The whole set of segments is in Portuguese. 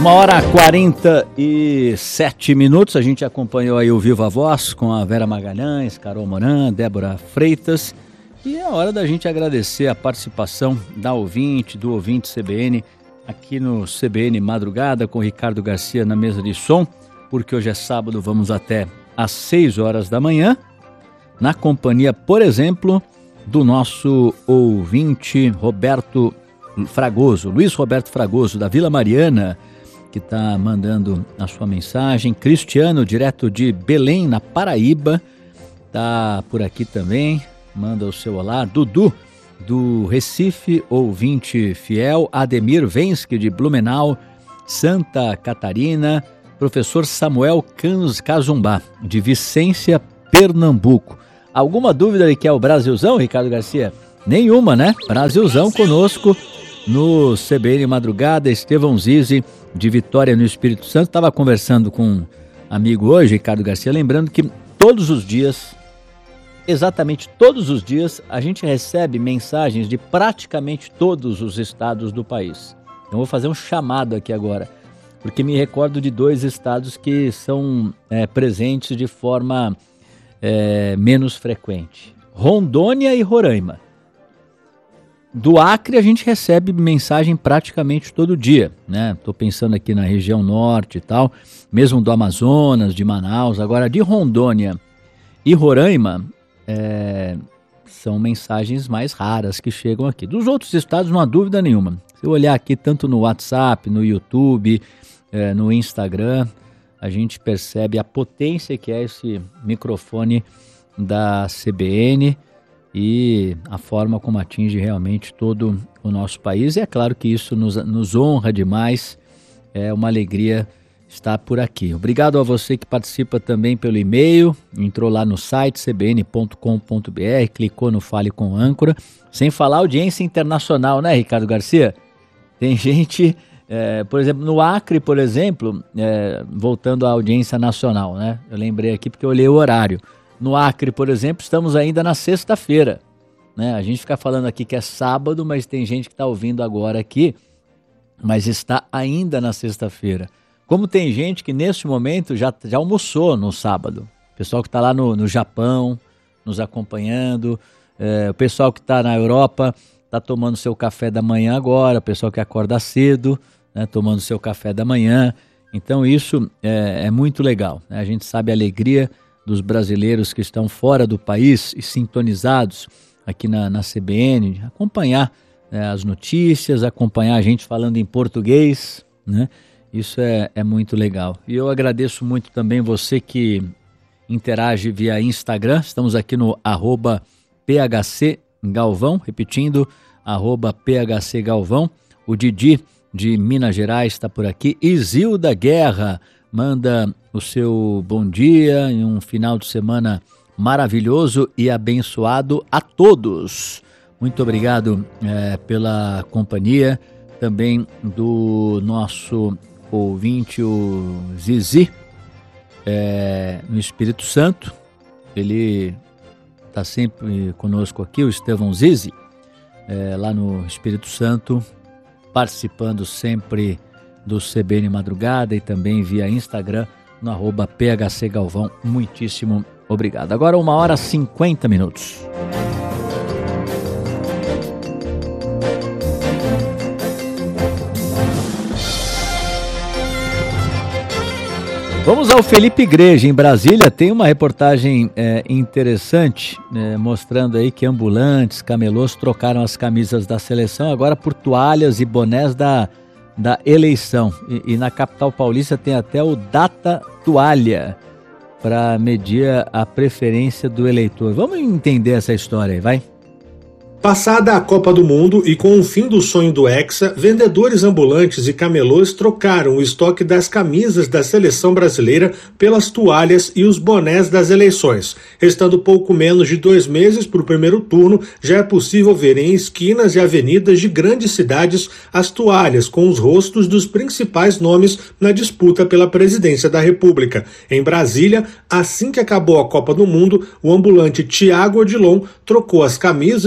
1h47, a gente acompanhou aí o Viva Voz com a Vera Magalhães, Carol Moran, Débora Freitas, e é hora da gente agradecer a participação da ouvinte, do ouvinte CBN, aqui no CBN Madrugada com Ricardo Garcia na mesa de som, porque hoje é sábado, vamos até às 6 horas da manhã, na companhia, por exemplo, do nosso ouvinte Roberto Fragoso, Luiz Roberto Fragoso, da Vila Mariana, que está mandando a sua mensagem. Cristiano, direto de Belém, na Paraíba, está por aqui também, manda o seu olá. Dudu, do Recife, ouvinte fiel. Ademir Vensky, de Blumenau, Santa Catarina. Professor Samuel Cazumbá, de Vicência, Pernambuco. Alguma dúvida de que é o Brasilzão, Ricardo Garcia? Nenhuma, né? Brasilzão conosco no CBN Madrugada. Estevão Zizi, de Vitória, no Espírito Santo. Estava conversando com um amigo hoje, Ricardo Garcia, lembrando que todos os dias, exatamente todos os dias, a gente recebe mensagens de praticamente todos os estados do país. Eu vou fazer um chamado aqui agora, porque me recordo de 2 estados que são presentes de forma menos frequente. Rondônia e Roraima. Do Acre a gente recebe mensagem praticamente todo dia, né? Estou pensando aqui na região norte e tal, mesmo do Amazonas, de Manaus. Agora, de Rondônia e Roraima, são mensagens mais raras que chegam aqui. Dos outros estados, não há dúvida nenhuma. Se eu olhar aqui tanto no WhatsApp, no YouTube, no Instagram, a gente percebe a potência que é esse microfone da CBN e a forma como atinge realmente todo o nosso país. E é claro que isso nos honra demais, é uma alegria estar por aqui. Obrigado a você que participa também pelo e-mail, entrou lá no site cbn.com.br, clicou no Fale com Âncora, sem falar audiência internacional, né, Ricardo Garcia? Tem gente, por exemplo, no Acre, por exemplo, voltando à audiência nacional, né? Eu lembrei aqui porque eu olhei o horário. No Acre, por exemplo, estamos ainda na sexta-feira, né? A gente fica falando aqui que é sábado, mas tem gente que está ouvindo agora aqui, mas está ainda na sexta-feira. Como tem gente que neste momento já almoçou no sábado. O pessoal que está lá no Japão, nos acompanhando, o pessoal que está na Europa está tomando seu café da manhã agora, o pessoal que acorda cedo, né, tomando seu café da manhã. Então isso é muito legal, né? A gente sabe a alegria dos brasileiros que estão fora do país e sintonizados aqui na CBN, acompanhar as notícias, acompanhar a gente falando em português, né? Isso é muito legal. E eu agradeço muito também você que interage via Instagram. Estamos aqui no @PHCGalvão, repetindo, @PHCGalvão. O Didi de Minas Gerais está por aqui. Isilda Guerra manda o seu bom dia e um final de semana maravilhoso e abençoado a todos. Muito obrigado pela companhia também do nosso ouvinte, o Zizi, no Espírito Santo. Ele está sempre conosco aqui, o Estevão Zizi, lá no Espírito Santo, participando sempre do CBN Madrugada e também via Instagram no @PHCGalvão. Muitíssimo obrigado. Agora 1h50. Vamos ao Felipe Igreja, em Brasília. Tem uma reportagem interessante, mostrando aí que ambulantes, camelôs trocaram as camisas da seleção agora por toalhas e bonés da eleição. E na capital paulista tem até o Data Toalha para medir a preferência do eleitor. Vamos entender essa história aí, vai? Passada a Copa do Mundo e com o fim do sonho do Hexa, vendedores ambulantes e camelôs trocaram o estoque das camisas da seleção brasileira pelas toalhas e os bonés das eleições. Restando pouco menos de 2 meses para o primeiro turno, já é possível ver em esquinas e avenidas de grandes cidades as toalhas com os rostos dos principais nomes na disputa pela presidência da República. Em Brasília, assim que acabou a Copa do Mundo, o ambulante Tiago Odilon trocou as camisas de futebol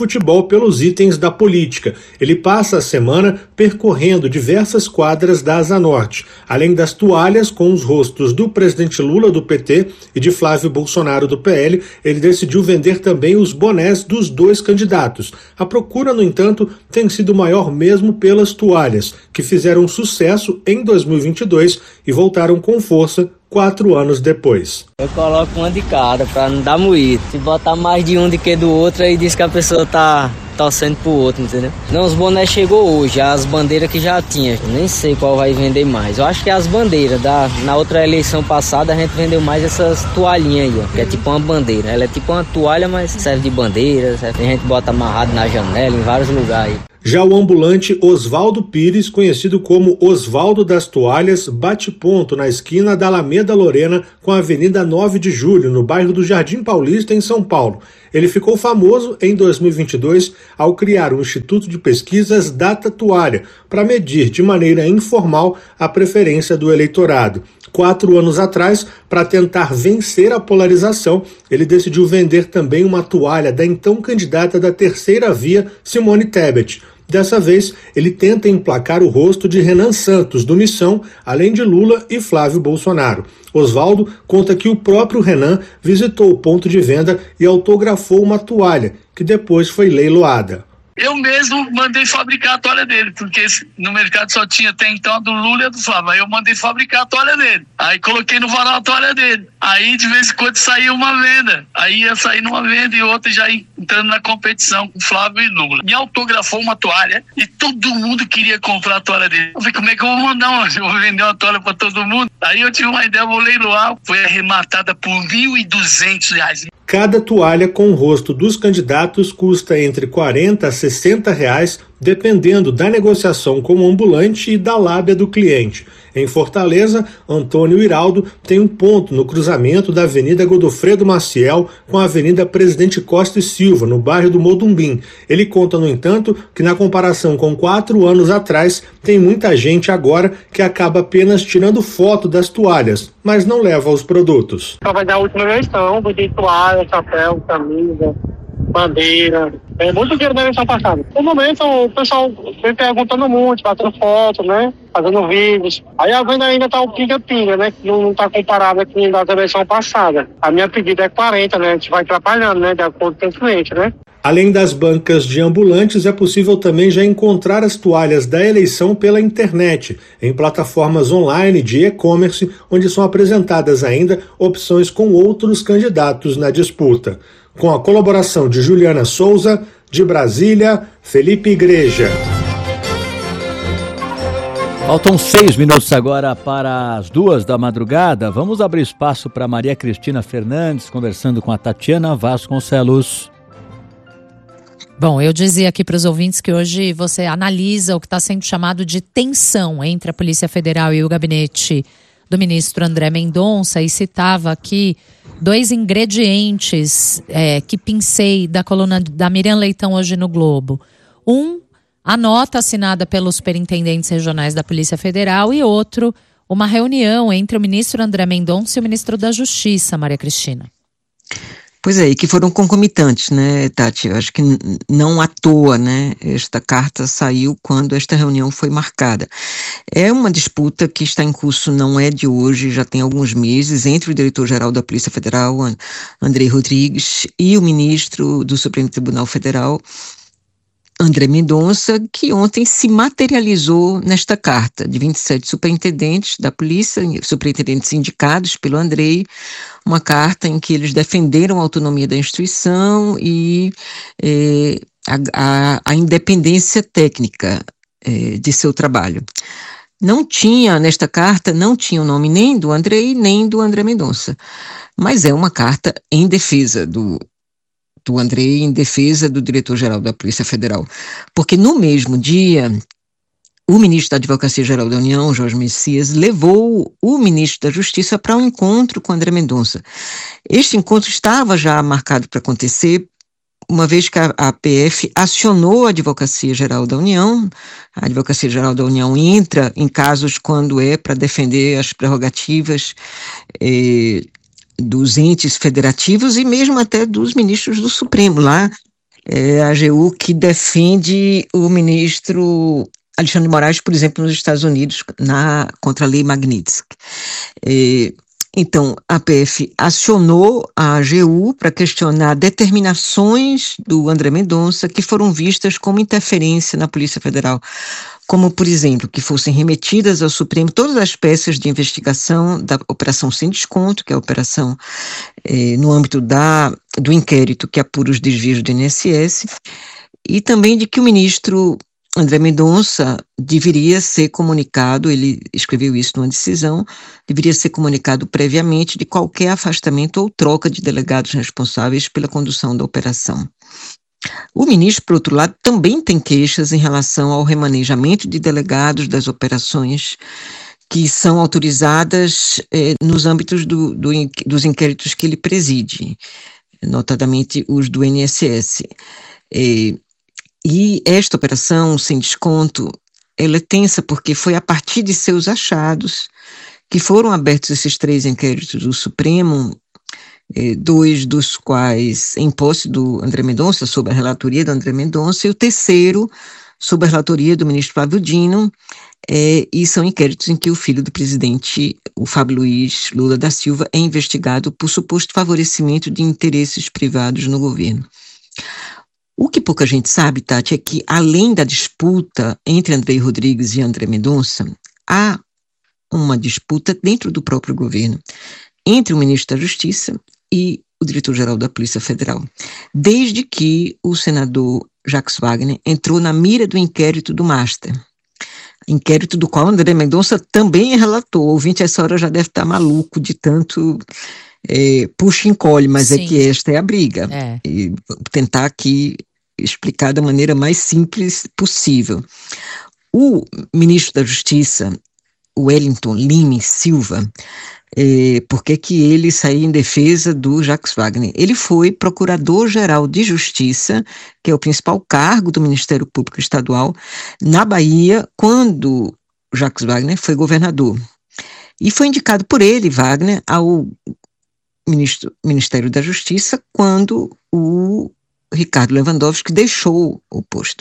futebol pelos itens da política. Ele passa a semana percorrendo diversas quadras da Asa Norte. Além das toalhas com os rostos do presidente Lula, do PT, e de Flávio Bolsonaro, do PL, ele decidiu vender também os bonés dos dois candidatos. A procura, no entanto, tem sido maior mesmo pelas toalhas, que fizeram sucesso em 2022 e voltaram com força 4 anos depois. Eu coloco uma de cada para não dar moído. Se botar mais de um do que do outro, aí diz que a pessoa tá torcendo pro outro, entendeu? Não, os bonés chegou hoje, as bandeiras que já tinha. Nem sei qual vai vender mais. Eu acho que as bandeiras, na outra eleição passada a gente vendeu mais essas toalhinhas aí, ó, que é tipo uma bandeira. Ela é tipo uma toalha, mas serve de bandeira, serve. A gente bota amarrado na janela, em vários lugares aí. Já o ambulante Oswaldo Pires, conhecido como Oswaldo das Toalhas, bate ponto na esquina da Alameda Lorena com a Avenida 9 de Julho, no bairro do Jardim Paulista, em São Paulo. Ele ficou famoso em 2022 ao criar o Instituto de Pesquisas Data Toalha, para medir de maneira informal a preferência do eleitorado. 4 anos atrás, para tentar vencer a polarização, ele decidiu vender também uma toalha da então candidata da terceira via, Simone Tebet. Dessa vez, ele tenta emplacar o rosto de Renan Santos, do Missão, além de Lula e Flávio Bolsonaro. Oswaldo conta que o próprio Renan visitou o ponto de venda e autografou uma toalha, que depois foi leiloada. Eu mesmo mandei fabricar a toalha dele, porque no mercado só tinha até então a do Lula e a do Flávio. Aí eu mandei fabricar a toalha dele. Aí coloquei no varal a toalha dele. Aí de vez em quando saía uma venda. Aí ia sair numa venda e outra já entrando na competição com Flávio e Lula. Me autografou uma toalha e todo mundo queria comprar a toalha dele. Eu falei, como é que eu vou mandar eu vou vender uma toalha para todo mundo? Aí eu tive uma ideia, vou leiloar. Foi arrematada por R$1.200. Cada toalha com o rosto dos candidatos custa entre R$40 a R$60, dependendo da negociação com o ambulante e da lábia do cliente. Em Fortaleza, Antônio Iraldo tem um ponto no cruzamento da Avenida Godofredo Maciel com a Avenida Presidente Costa e Silva, no bairro do Modumbim. Ele conta, no entanto, que na comparação com 4 anos atrás, tem muita gente agora que acaba apenas tirando foto das toalhas, mas não leva os produtos. Vai dar a última eleição, de toalha, chapéu, camisa, bandeira. É muito dinheiro na eleição passada. No momento, o pessoal vem perguntando muito, batendo foto, né? Fazendo vídeos. Aí a venda ainda tá o pinga-pinga, né? Que não tá comparado com da eleição passada. A minha pedida é 40, né? A gente vai trabalhando, né? De acordo com o cliente, né? Além das bancas de ambulantes, é possível também já encontrar as toalhas da eleição pela internet, em plataformas online de e-commerce, onde são apresentadas ainda opções com outros candidatos na disputa. Com a colaboração de Juliana Souza, de Brasília, Felipe Igreja. Faltam 6 minutos agora para as 2 da madrugada. Vamos abrir espaço para Maria Cristina Fernandes, conversando com a Tatiana Vasconcelos. Bom, eu dizia aqui para os ouvintes que hoje você analisa o que está sendo chamado de tensão entre a Polícia Federal e o gabinete do ministro André Mendonça e citava aqui 2 ingredientes que pincei da coluna da Miriam Leitão hoje no Globo. A nota assinada pelos superintendentes regionais da Polícia Federal e outro, uma reunião entre o ministro André Mendonça e o ministro da Justiça, Maria Cristina. Pois é, e que foram concomitantes, né, Tati? Eu acho que não à toa, né, esta carta saiu quando esta reunião foi marcada. É uma disputa que está em curso, não é de hoje, já tem alguns meses, entre o diretor-geral da Polícia Federal, Andrei Rodrigues, e o ministro do Supremo Tribunal Federal, André Mendonça, que ontem se materializou nesta carta de 27 superintendentes da polícia, superintendentes indicados pelo Andrei, uma carta em que eles defenderam a autonomia da instituição e a independência técnica de seu trabalho. Não tinha, nesta carta, não tinha o nome nem do Andrei, nem do André Mendonça, mas é uma carta em defesa do Andrei, em defesa do diretor-geral da Polícia Federal. Porque no mesmo dia, o ministro da Advocacia-Geral da União, Jorge Messias, levou o ministro da Justiça para um encontro com André Mendonça. Este encontro estava já marcado para acontecer, uma vez que a PF acionou a Advocacia-Geral da União. A Advocacia-Geral da União entra em casos quando é para defender as prerrogativas dos entes federativos e mesmo até dos ministros do Supremo. Lá é a AGU que defende o ministro Alexandre de Moraes, por exemplo, nos Estados Unidos, contra a lei Magnitsky. Então, a PF acionou a AGU para questionar determinações do André Mendonça que foram vistas como interferência na Polícia Federal, como, por exemplo, que fossem remetidas ao Supremo todas as peças de investigação da Operação Sem Desconto, que é a operação no âmbito do inquérito que apura os desvios do INSS, e também de que o ministro André Mendonça deveria ser comunicado, ele escreveu isso numa decisão, deveria ser comunicado previamente de qualquer afastamento ou troca de delegados responsáveis pela condução da operação. O ministro, por outro lado, também tem queixas em relação ao remanejamento de delegados das operações que são autorizadas nos âmbitos dos inquéritos que ele preside, notadamente os do INSS. E esta operação sem desconto, ela é tensa porque foi a partir de seus achados que foram abertos esses 3 inquéritos do Supremo, 2 dos quais em posse do André Mendonça, sob a relatoria do André Mendonça, e o terceiro sob a relatoria do ministro Flávio Dino, e são inquéritos em que o filho do presidente, o Fábio Luiz Lula da Silva, é investigado por suposto favorecimento de interesses privados no governo. O que pouca gente sabe, Tati, é que além da disputa entre Andrei Rodrigues e André Mendonça, há uma disputa dentro do próprio governo, entre o ministro da Justiça e o diretor-geral da Polícia Federal, desde que o senador Jacques Wagner entrou na mira do inquérito do Master, inquérito do qual André Mendonça também é relator. O ouvinte essa hora já deve estar maluco de tanto puxa e encolhe, mas sim, é que esta é a briga. E vou tentar aqui explicar da maneira mais simples possível. O ministro da Justiça, Wellington Lime Silva, por que ele saiu em defesa do Jacques Wagner? Ele foi procurador-geral de Justiça, que é o principal cargo do Ministério Público Estadual, na Bahia, quando Jacques Wagner foi governador. E foi indicado por ele, Wagner, ao Ministério da Justiça, quando o Ricardo Lewandowski deixou o posto.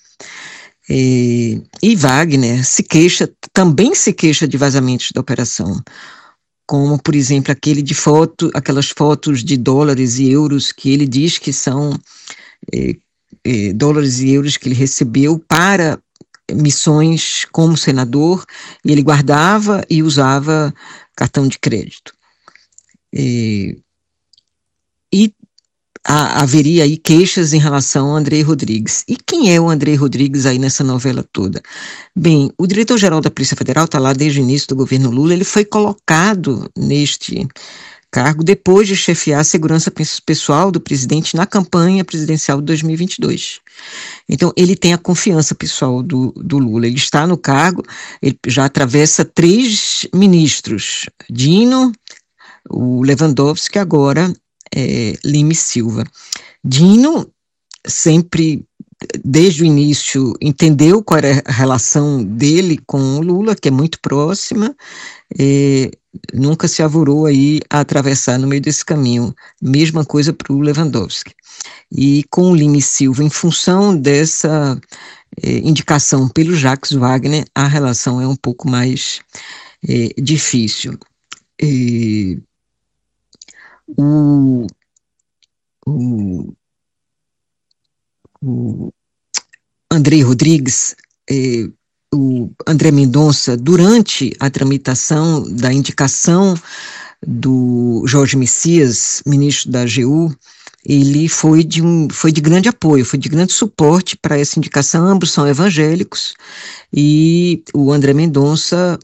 E Wagner também se queixa de vazamentos da operação, como, por exemplo, aquelas fotos de dólares e euros que ele diz que são dólares e euros que ele recebeu para missões como senador, e ele guardava e usava cartão de crédito. E haveria aí queixas em relação ao Andrei Rodrigues. E quem é o Andrei Rodrigues aí nessa novela toda? Bem, o diretor-geral da Polícia Federal está lá desde o início do governo Lula. Ele foi colocado neste cargo depois de chefiar a segurança pessoal do presidente na campanha presidencial de 2022. Então, ele tem a confiança pessoal do Lula. Ele está no cargo, ele já atravessa 3 ministros, Dino, o Lewandowski, agora Lime Silva. Dino sempre, desde o início, entendeu qual era a relação dele com o Lula, que é muito próxima, nunca se avorou aí a atravessar no meio desse caminho. Mesma coisa para o Lewandowski. E com o Lime Silva, em função dessa indicação pelo Jacques Wagner, a relação é um pouco mais difícil. O Andrei Rodrigues, o André Mendonça, durante a tramitação da indicação do Jorge Messias, ministro da AGU, ele foi de grande apoio, foi de grande suporte para essa indicação. Ambos são evangélicos, e o André Mendonça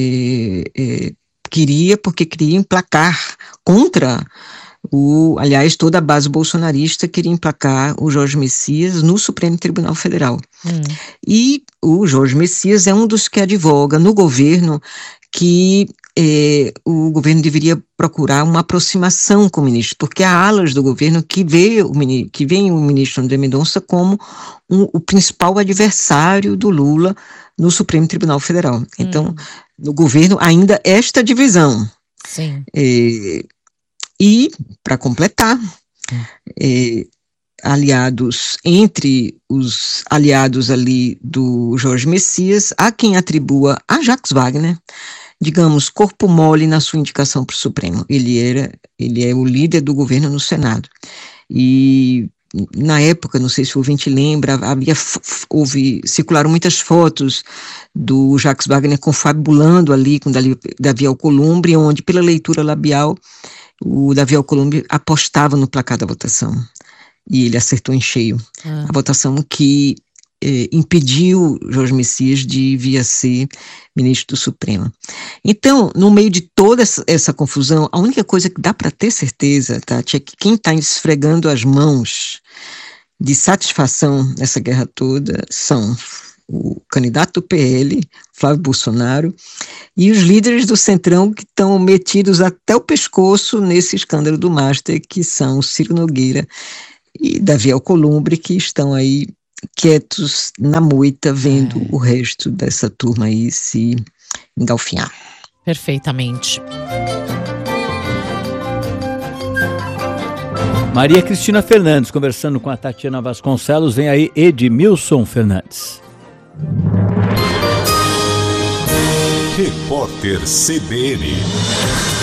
queria emplacar contra aliás, toda a base bolsonarista queria emplacar o Jorge Messias no Supremo Tribunal Federal. E o Jorge Messias é um dos que advoga no governo que o governo deveria procurar uma aproximação com o ministro, porque há alas do governo que veem o ministro André Mendonça como o principal adversário do Lula no Supremo Tribunal Federal. Então, no governo, ainda esta divisão. Sim. E, para completar, aliados, entre os aliados ali do Jorge Messias, há quem atribua a Jacques Wagner, digamos, corpo mole na sua indicação para o Supremo. Ele é o líder do governo no Senado. E na época, não sei se o ouvinte lembra, circularam muitas fotos do Jacques Wagner confabulando ali com Davi Alcolumbre, onde, pela leitura labial, o Davi Alcolumbre apostava no placar da votação. E ele acertou em cheio. A votação que impediu Jorge Messias de vir a ser ministro do Supremo. Então, no meio de toda essa confusão, a única coisa que dá para ter certeza, Tati, é que quem está esfregando as mãos de satisfação nessa guerra toda são o candidato do PL, Flávio Bolsonaro, e os líderes do Centrão que estão metidos até o pescoço nesse escândalo do Master, que são o Ciro Nogueira e Davi Alcolumbre, que estão aí quietos na moita, vendo o resto dessa turma aí se engalfinhar. Perfeitamente. Maria Cristina Fernandes conversando com a Tatiana Vasconcelos. Vem aí Edmilson Fernandes. Repórter CBN.